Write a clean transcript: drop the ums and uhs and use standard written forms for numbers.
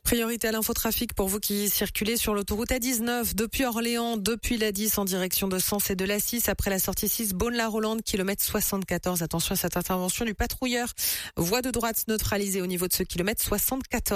Priorité à l'infotrafic pour vous qui circulez sur l'autoroute A19 depuis Orléans, depuis la 10 en direction de Sens et de la 6 après la sortie 6 Beaune-la-Rolande, kilomètre 74. Attention à cette intervention du patrouilleur. Voie de droite neutralisée au niveau de ce kilomètre 74.